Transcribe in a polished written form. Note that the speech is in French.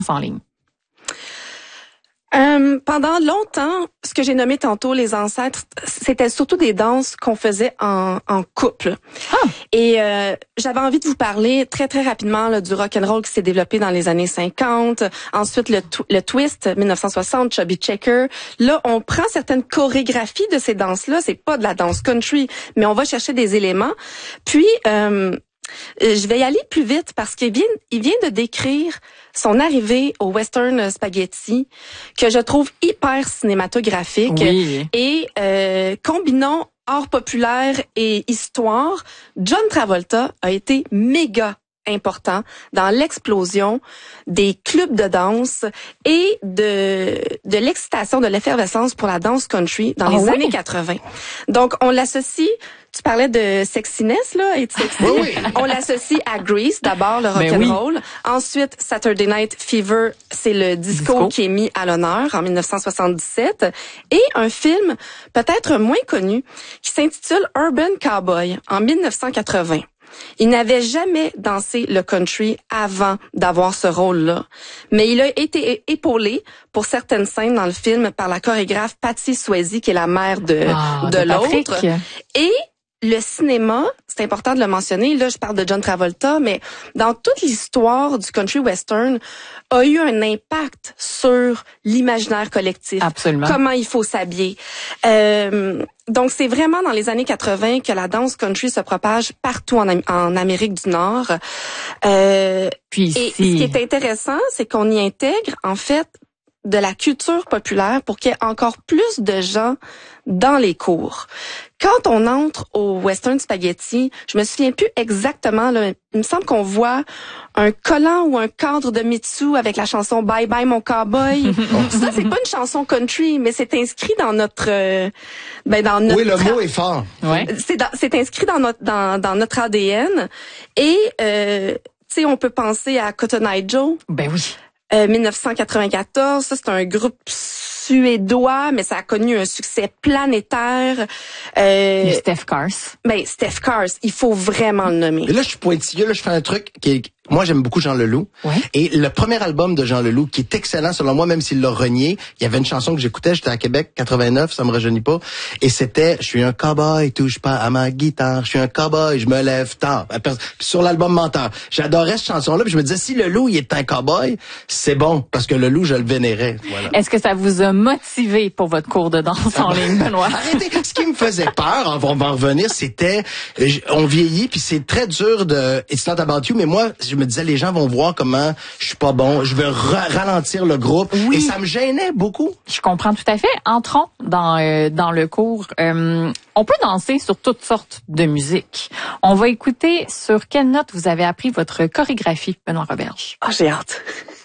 en ligne? Pendant longtemps, ce que j'ai nommé tantôt les ancêtres, c'était surtout des danses qu'on faisait en couple. Ah. Et j'avais envie de vous parler très très rapidement là, du rock and roll qui s'est développé dans les années 50. Ensuite le twist 1960, Chubby Checker. Là, on prend certaines chorégraphies de ces danses-là. C'est pas de la danse country, mais on va chercher des éléments. Puis je vais y aller plus vite parce qu'il vient de décrire son arrivée au western spaghetti que je trouve hyper cinématographique. Oui. Et combinons art populaire et histoire. John Travolta a été méga important dans l'explosion des clubs de danse et de l'excitation, de l'effervescence pour la danse country dans les années 80. Donc, on l'associe, tu parlais de sexiness, là, et de sexy. Oui. On l'associe à Grease, d'abord, le rock'n'roll. Ensuite, Saturday Night Fever, c'est le disco qui est mis à l'honneur en 1977. Et un film peut-être moins connu qui s'intitule Urban Cowboy en 1980. Il n'avait jamais dansé le country avant d'avoir ce rôle-là. Mais il a été épaulé pour certaines scènes dans le film par la chorégraphe Patsy Swayze, qui est la mère de l'autre. Et le cinéma, c'est important de le mentionner, là je parle de John Travolta, mais dans toute l'histoire du country western, a eu un impact sur l'imaginaire collectif. Absolument. Comment il faut s'habiller. Donc c'est vraiment dans les années 80 que la danse country se propage partout en Amérique du Nord. Puis et ce qui est intéressant, c'est qu'on y intègre en fait de la culture populaire pour qu'il y ait encore plus de gens dans les cours. Quand on entre au Western Spaghetti, je me souviens plus exactement, là, il me semble qu'on voit un collant ou un cadre de Mitsu avec la chanson Bye Bye Mon Cowboy. Ça, c'est pas une chanson country, mais c'est inscrit dans notre... dans notre oui, le mot est fort. Ouais. C'est inscrit dans notre ADN. Et, tu sais, on peut penser à Cotton Eye Joe. Ben oui. 1994, ça c'est un groupe suédois, mais ça a connu un succès planétaire. Steph Cars. Ben Steph Cars, il faut vraiment le nommer. Et là, je suis pointilleux, là, je fais un truc qui est... Moi, j'aime beaucoup Jean Leloup. Ouais. Et le premier album de Jean Leloup, qui est excellent selon moi, même s'il l'a renié, il y avait une chanson que j'écoutais, j'étais à Québec, 89, ça me rajeunit pas, et c'était « Je suis un cowboy, touche pas à ma guitare, je suis un cowboy, je me lève tard ». Sur l'album Menteur. J'adorais cette chanson-là, puis je me disais, si Leloup, il est un cowboy, c'est bon, parce que Leloup, je le vénérais. Voilà. Est-ce que ça vous a motivé pour votre cours de danse en ligne, Benoît? Arrêtez. Ce qui me faisait peur, on va en revenir, c'était, on vieillit, puis c'est très dur de, it's not about you, mais moi, je me disais, les gens vont voir comment je suis pas bon, je veux ralentir le groupe, oui. Et ça me gênait beaucoup. Je comprends tout à fait. Entrons dans le cours. On peut danser sur toutes sortes de musique. On va écouter sur quelle note vous avez appris votre chorégraphie, Benoît Roberge. Ah, j'ai hâte.